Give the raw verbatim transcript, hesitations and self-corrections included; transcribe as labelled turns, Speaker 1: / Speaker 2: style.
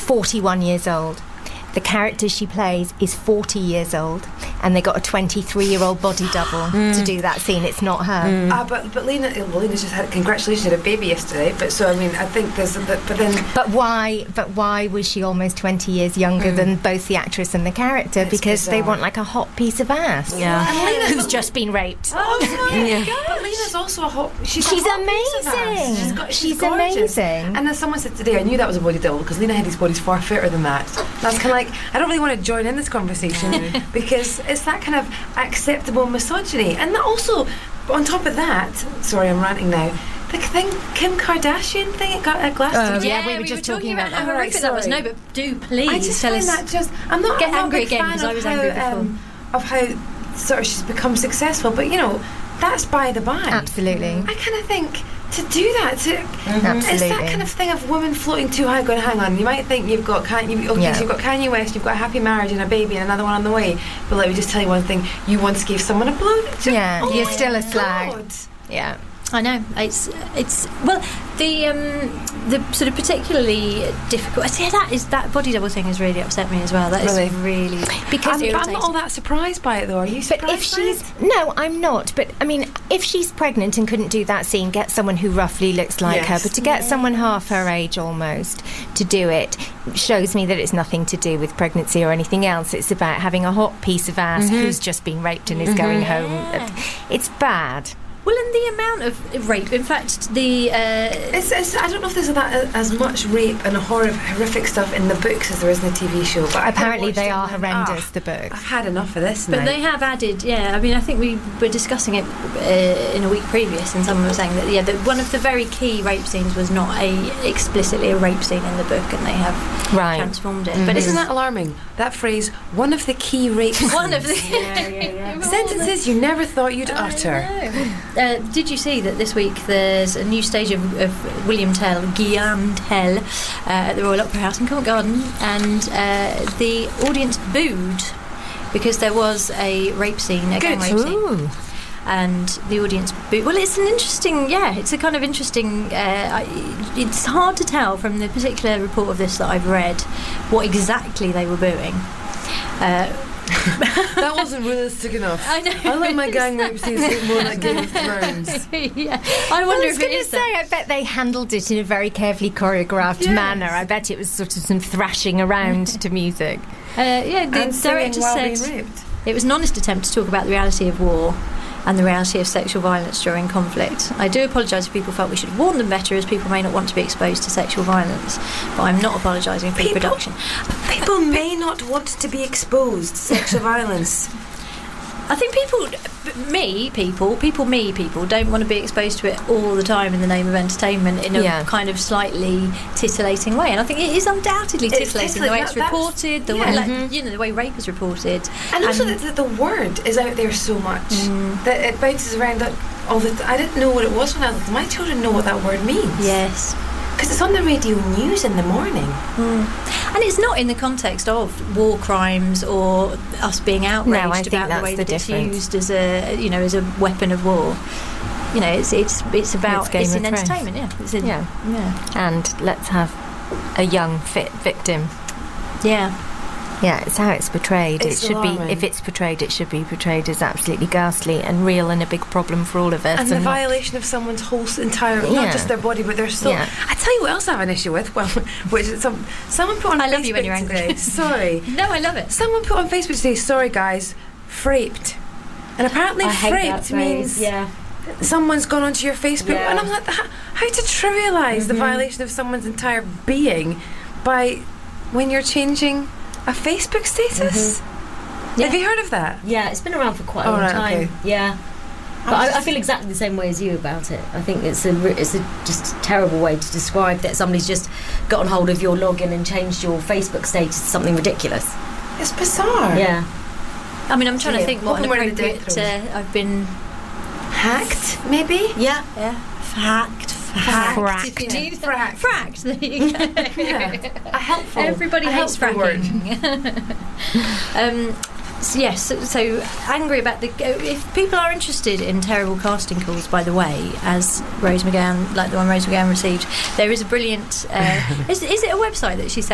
Speaker 1: forty-one years old. The character she plays is forty years old, and they got a twenty-three-year-old body double mm. to do that scene. It's not her.
Speaker 2: Mm. Ah, but but Lena, well, Lena's just had congratulations, had a baby yesterday. But so I mean, I think there's, but, but then.
Speaker 1: But why? But why was she almost twenty years younger mm. than both the actress and the character? It's because bizarre. They want like a hot piece of ass.
Speaker 2: Yeah,
Speaker 1: well, who's just been raped.
Speaker 2: Oh my yeah. God! But Lena's also a hot. She's,
Speaker 1: she's
Speaker 2: a hot
Speaker 1: amazing.
Speaker 2: She's, got, she's,
Speaker 1: she's
Speaker 2: gorgeous.
Speaker 1: amazing.
Speaker 2: And as someone said today, I knew that was a body double because Lena Headey's body's far fitter than that. That's kind of like, I don't really want to join in this conversation because it's that kind of acceptable misogyny. And that also, on top of that, sorry, I'm ranting now. The thing, Kim Kardashian thing at Gla- at Glastonbury.
Speaker 1: Uh, yeah, yeah, we were we just were talking, talking about, about
Speaker 3: how horrific that was. No, but do please
Speaker 2: I just
Speaker 3: tell
Speaker 2: find
Speaker 3: us.
Speaker 2: That just, I'm not,
Speaker 3: get
Speaker 2: I'm not
Speaker 3: angry
Speaker 2: a big
Speaker 3: again
Speaker 2: fan
Speaker 3: because
Speaker 2: of
Speaker 3: I was
Speaker 2: how,
Speaker 3: angry before.
Speaker 2: Um, of how sort of she's become successful, but you know, that's by the by.
Speaker 1: Absolutely.
Speaker 2: I kind of think to do that, to
Speaker 1: mm-hmm.
Speaker 2: it's that kind of thing of women floating too high. Going, hang on, you might think you've got Kanye, okay, yeah. so you've got Kanye West, you've got a happy marriage and a baby and another one on the way. But let me just tell you one thing: you once gave someone a blow.
Speaker 1: Yeah,
Speaker 2: oh
Speaker 1: you're still a slag.
Speaker 2: God.
Speaker 1: Yeah.
Speaker 3: I know it's it's well the um, the sort of particularly difficult. I see that is that body double thing has really upset me as well. That
Speaker 2: really?
Speaker 3: is really
Speaker 2: because I'm, I'm not all that surprised by it though. Are you surprised?
Speaker 1: But if she's no, I'm not. But I mean, if she's pregnant and couldn't do that scene, get someone who roughly looks like
Speaker 2: yes.
Speaker 1: her. But to get
Speaker 2: yes.
Speaker 1: someone half her age almost to do it shows me that it's nothing to do with pregnancy or anything else. It's about having a hot piece of ass mm-hmm. who's just been raped and is mm-hmm. going home.
Speaker 3: Yeah.
Speaker 1: It's bad.
Speaker 3: Well, and the amount of rape, in fact, the... Uh,
Speaker 2: it's, it's, I don't know if there's that as much rape and horror, horrific stuff in the books as there is in the T V show, but
Speaker 1: apparently they are horrendous, oh, the books.
Speaker 2: I've had enough of this
Speaker 3: But
Speaker 2: now.
Speaker 3: they have added, yeah, I mean, I think we were discussing it uh, in a week previous, and someone was saying that, yeah, that one of the very key rape scenes was not a explicitly a rape scene in the book, and they have
Speaker 1: right.
Speaker 3: transformed it.
Speaker 2: Mm-hmm.
Speaker 3: But
Speaker 2: isn't that alarming? That phrase, one of the key rape scenes.
Speaker 3: One of the...
Speaker 2: yeah, yeah, yeah. Sentences you never thought you'd
Speaker 3: I
Speaker 2: utter.
Speaker 3: Uh, did you see that this week there's a new stage of, of William Tell, Guillaume Tell, uh, at the Royal Opera House in Covent Garden, and uh, the audience booed because there was a rape scene, a gang rape
Speaker 1: Ooh.
Speaker 3: scene. And the audience booed. Well, it's an interesting, yeah, it's a kind of interesting, uh, it's hard to tell from the particular report of this that I've read what exactly they were booing. Uh,
Speaker 2: that wasn't realistic enough.
Speaker 3: I know.
Speaker 2: I like my gang rape scenes a bit more like Game of Thrones.
Speaker 3: Yeah, I wonder
Speaker 1: I was
Speaker 3: if it is.
Speaker 1: Say, I bet they handled it in a very carefully choreographed
Speaker 2: yes.
Speaker 1: manner. I bet it was sort of some thrashing around to music.
Speaker 3: Uh, yeah, the
Speaker 2: and
Speaker 3: director
Speaker 2: while
Speaker 3: said
Speaker 2: being raped.
Speaker 3: It was an honest attempt to talk about the reality of war and the reality of sexual violence during conflict. I do apologise if people felt we should warn them better, as people may not want to be exposed to sexual violence, but I'm not apologising for the production.
Speaker 2: People may not want to be exposed to sexual violence.
Speaker 3: I think people, me people, people, me people, don't want to be exposed to it all the time in the name of entertainment in a yeah. kind of slightly titillating way. And I think it is undoubtedly titillating the way it's that, reported, the yeah. way, like, mm-hmm. you know, the way rape is reported,
Speaker 2: and, and also that the word is out there so much mm. that it bounces around all the. I didn't know what it was when I was little. My children know what that word means.
Speaker 3: Yes.
Speaker 2: Because it's on the radio news in the morning.
Speaker 3: Mm. And it's not in the context of war crimes or us being outraged
Speaker 1: no, I think
Speaker 3: about
Speaker 1: that's
Speaker 3: the way
Speaker 1: the
Speaker 3: that it's
Speaker 1: difference.
Speaker 3: used as a, you know, as a weapon of war. You know, it's it's it's about
Speaker 1: it's,
Speaker 3: it's in entertainment, yeah. It's in,
Speaker 1: yeah.
Speaker 3: yeah.
Speaker 1: And let's have a young fit victim.
Speaker 3: Yeah.
Speaker 1: Yeah, it's how it's portrayed.
Speaker 2: It's
Speaker 1: it should
Speaker 2: alarming.
Speaker 1: be, if it's portrayed, it should be portrayed as absolutely ghastly and real and a big problem for all of us.
Speaker 2: And, and the
Speaker 1: not,
Speaker 2: violation of someone's whole entire,
Speaker 1: yeah.
Speaker 2: not just their body, but their soul. Yeah. I tell you what else I have an issue with. Well, which is some someone put on
Speaker 3: I
Speaker 2: Facebook
Speaker 3: love you when you're angry.
Speaker 2: today. Sorry.
Speaker 3: No, I love it.
Speaker 2: Someone put on Facebook today. Sorry, guys, fraped, and apparently
Speaker 4: I hate
Speaker 2: fraped
Speaker 4: that
Speaker 2: means
Speaker 4: yeah.
Speaker 2: someone's gone onto your Facebook,
Speaker 4: yeah.
Speaker 2: and I'm like, how, how to trivialise mm-hmm. the violation of someone's entire being by when you're changing a Facebook status? Mm-hmm. Yeah. Have you heard of that?
Speaker 4: Yeah, it's been around for quite a
Speaker 2: oh,
Speaker 4: long
Speaker 2: right,
Speaker 4: time.
Speaker 2: Okay.
Speaker 4: Yeah, but I, I feel exactly the same way as you about it. I think it's a it's a just a terrible way to describe that somebody's just gotten hold of your login and changed your Facebook status to something ridiculous.
Speaker 2: It's bizarre.
Speaker 4: Yeah.
Speaker 3: I mean, I'm trying
Speaker 2: yeah.
Speaker 3: to think what an appropriate. Uh, I've been
Speaker 2: hacked, maybe.
Speaker 3: Yeah. Yeah. Hacked.
Speaker 1: Fracked.
Speaker 3: If you need
Speaker 2: fracked.
Speaker 3: Fracked. There you go.
Speaker 2: Yeah. A helpful.
Speaker 3: Everybody
Speaker 2: a
Speaker 3: hates
Speaker 2: helpful
Speaker 3: fracking. um, so yes. So, so angry about the. If people are interested in terrible casting calls, by the way, as Rose McGowan, like the one Rose McGowan received, there is a brilliant. Uh, is, is it a website that she set